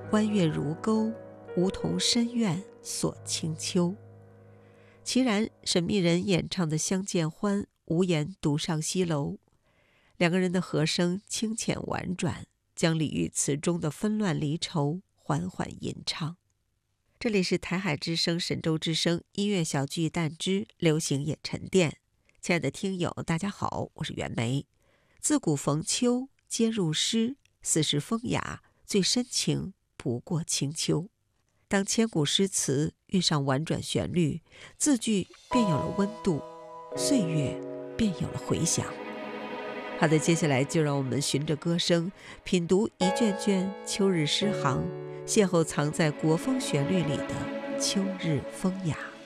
弯月如钩，梧桐深院锁清秋。齐然、沈密人演唱的《相见欢》，无言独上西楼。两个人的和声清浅婉转，将李煜词中的纷乱离愁缓缓吟唱。这里是台海之声、神州之声音乐小聚淡之流行也沉淀。亲爱的听友，大家好，我是袁枚。自古逢秋皆入诗，四时风雅，最深情不过清秋。当千古诗词遇上婉转旋律，字句便有了温度，岁月便有了回响。好的，接下来就让我们循着歌声，品读一卷卷秋日诗行，邂逅藏在国风旋律里的秋日风雅。